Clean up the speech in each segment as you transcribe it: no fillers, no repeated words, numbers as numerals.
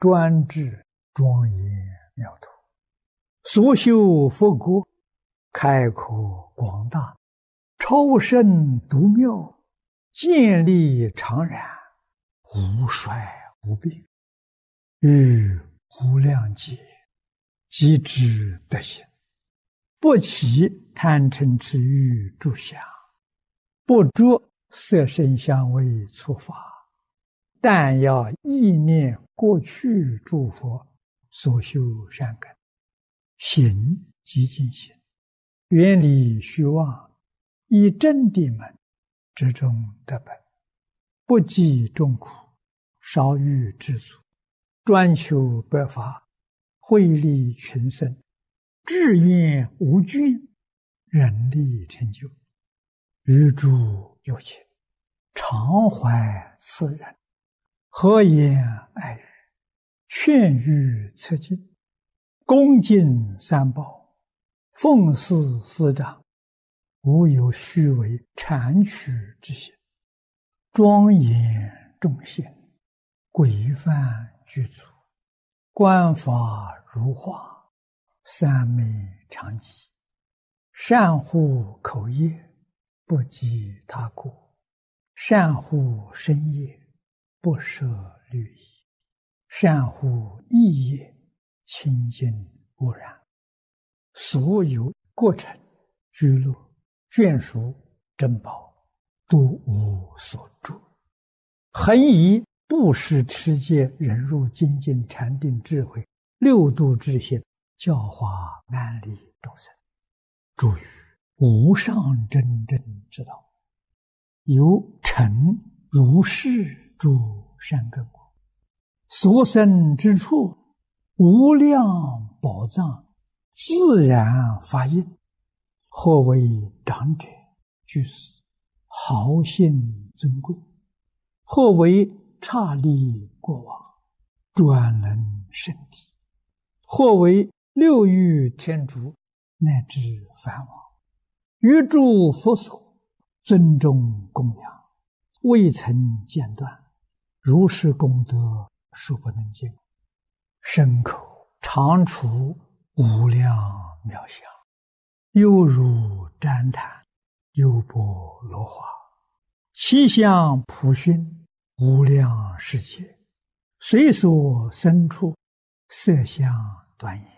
专制庄严妙土，所修佛国开阔广大，超胜独妙，建立常然，无衰无变，于无量劫即知德行，不起贪嗔痴欲诸想，不着色声香味触法，但要意念过去诸佛所修善根，行即净行，远离虚妄，以真谛门之中得本，不计众苦，少欲知足，专求百法，惠利群生，志愿无倦，人力成就，于诸有情，常怀慈仁，和颜爱语，劝喻策进，恭敬三宝，奉事师长，无有虚伪谄曲之心，庄严众贤，规范具足，观法如画，三昧常寂，善护口业，不及他过，善护身业，不舍律仪，善护意业，清净无染，所有过程居乐眷属珍宝，都无所著，恒以布施持戒忍辱精进禅定智慧六度之心，教化安利众生，助于无上真正之道，由成如是诸善根果，所生之处无量宝藏，自然发应，或为长者居士，豪信尊贵，或为刹利国王，专能圣体，或为六欲天竺，乃至梵王，于诸佛所尊重供养，未曾间断，如是功德数不能尽，身口常处无量妙相，犹如旃檀，优波罗花，其相普熏，无量世界，随所生处，色相端严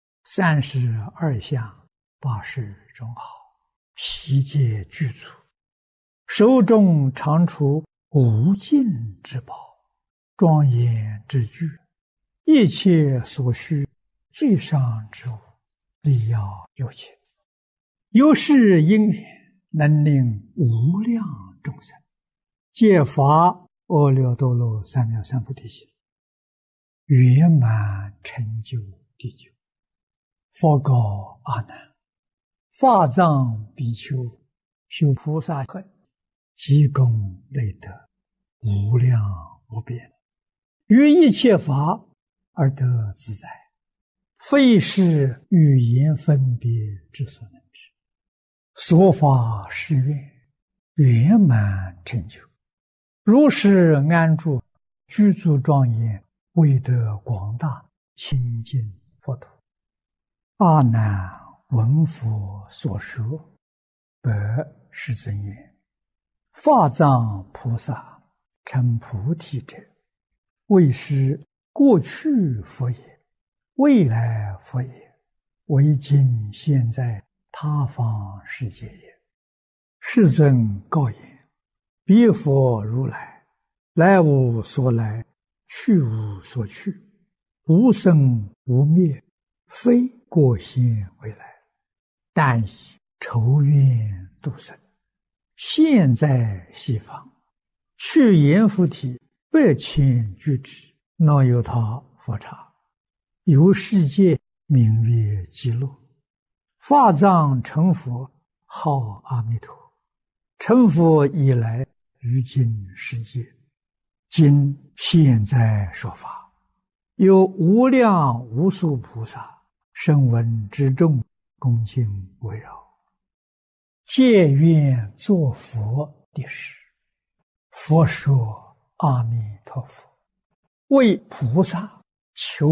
，32相80种好，悉皆具足，手中常处无尽之宝，庄严之具，一切所需最上之物，利要有情，由是因缘，能令无量众生皆发阿耨多罗三藐三菩提心，圆满成就地久。佛告阿难：法藏比丘修菩萨恨，积功累德，无量无边，于一切法而得自在，非是语言分别之所能知。说法是愿，圆满成就，如是安住，居住庄严，为得广大清净佛土。阿难闻佛所说，白世尊言：法藏菩萨成菩提者，为是过去佛也，未来佛也，为今现在他方世界也。世尊告言：彼佛如来，来无所来，去无所去，无生无灭，非过现未来，但以仇怨度生，现在西方，去阎浮提8,000俱胝，若有他佛刹，由世界名曰极乐。法藏成佛，号阿弥陀，成佛以来，于今世界，今现在说法，有无量无数菩萨声闻之众，恭敬围绕，皆愿作佛的事。佛说：阿弥陀佛，为菩萨求